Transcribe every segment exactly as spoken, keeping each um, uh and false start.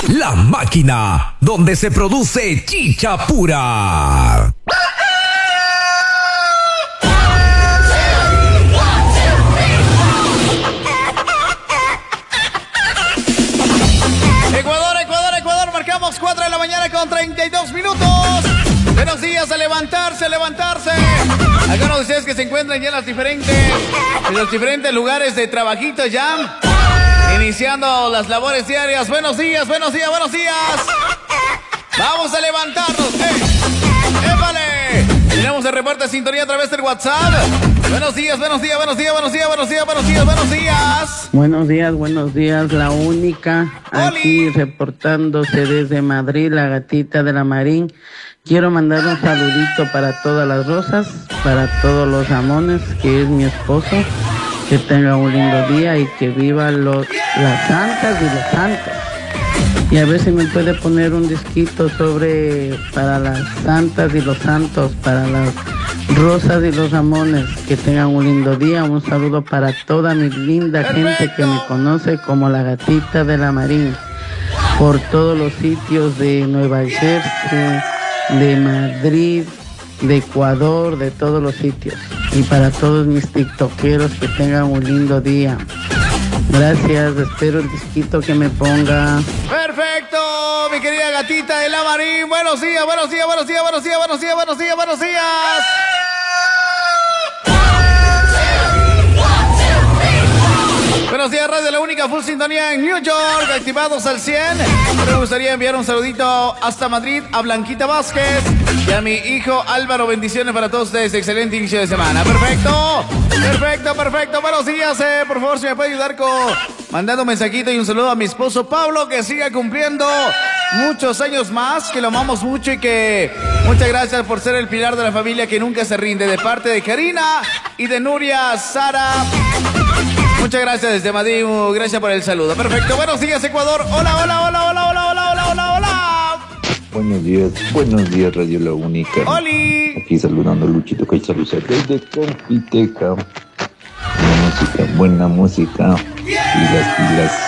La Máquina, donde se produce chicha pura. Ecuador, Ecuador, Ecuador, marcamos cuatro de la mañana con treinta y dos minutos. Buenos días, a levantarse, a levantarse. Algunos de ustedes que se encuentran ya en las diferentes, en los diferentes lugares de trabajito ya, iniciando las labores diarias. Buenos días, buenos días, buenos días. Vamos a levantarnos. ¡Eh! ¡Épale! Tenemos el reporte de sintonía a través del WhatsApp. Buenos días, buenos días, buenos días, buenos días, buenos días, buenos días, buenos días. Buenos días, buenos días, la única. ¡Oli! Aquí reportándose desde Madrid, la gatita de la Marín. Quiero mandar un saludito para todas las rosas, para todos los amones, que es mi esposo. Que tenga un lindo día y que vivan los, las santas y los santos. Y a ver si me puede poner un disquito sobre para las santas y los santos, para las rosas y los amones. Que tengan un lindo día. Un saludo para toda mi linda gente que me conoce como la gatita de la Marín. Por todos los sitios de Nueva Jersey, de Madrid, de Ecuador, de todos los sitios. Y para todos mis tiktokeros que tengan un lindo día. Gracias, espero el disquito que me ponga. Perfecto, mi querida gatita de la Marín. Buenos días, buenos días, buenos días, buenos días, buenos días, buenos días, buenos días. Buenos días, Radio La Única, full sintonía en New York, activados al cien. Me gustaría enviar un saludito hasta Madrid a Blanquita Vázquez y a mi hijo Álvaro. Bendiciones para todos ustedes, excelente inicio de semana. Perfecto, perfecto, perfecto. Buenos días, eh. por favor, si me puede ayudar con mandando un mensajito y un saludo a mi esposo Pablo, que siga cumpliendo muchos años más, que lo amamos mucho y que muchas gracias por ser el pilar de la familia que nunca se rinde, de parte de Karina y de Nuria Sara. Muchas gracias desde Madrid, gracias por el saludo. Perfecto, buenos días Ecuador. Hola, hola, hola, hola, hola, hola, hola, hola, hola. Buenos días, buenos días Radio La Única. Oli. Aquí saludando a Luchito Caizalusa desde Compiteca. Buena música, buena música. Pilas, pilas.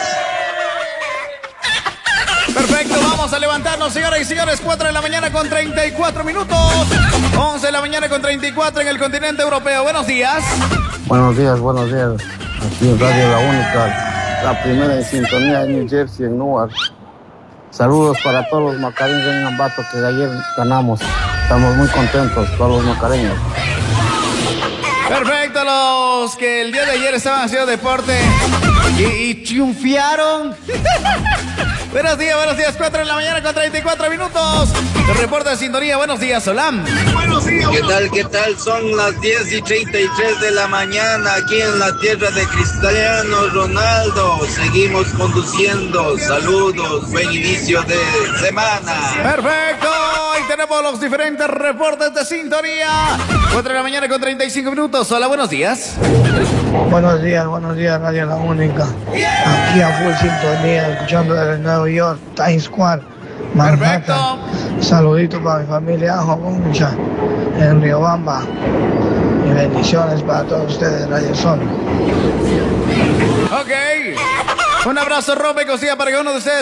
Perfecto, vamos a levantarnos, señoras y señores. cuatro de la mañana con treinta y cuatro minutos. once de la mañana con treinta y cuatro en el continente europeo. Buenos días. Buenos días, buenos días. Aquí en Radio La Única, la primera en sintonía en New Jersey, en Newark. Saludos para todos los macareños en Ambato que ayer ganamos. Estamos muy contentos, todos los macareños. Perfecto, los que el día de ayer estaban haciendo deporte y, y triunfaron. Buenos días, buenos días, cuatro de la mañana con treinta y cuatro minutos. El reporte de sintonía, buenos días, Solam. Buenos días. ¿Qué tal, qué tal? Son las diez y treinta y tres de la mañana aquí en la tierra de Cristiano Ronaldo. Seguimos conduciendo. Saludos, buen inicio de semana. Perfecto, y tenemos los diferentes reportes de sintonía. cuatro de la mañana con treinta y cinco minutos. Hola, buenos días. Buenos días, buenos días, Radio La Única. Aquí a full sintonía, escuchando desde Nueva York, Times Square, Manhattan. Perfecto. Saludito para mi familia Concha en Riobamba. Y bendiciones para todos ustedes, Radio Sol. Ok. Un abrazo, rompe cosilla para que uno de ustedes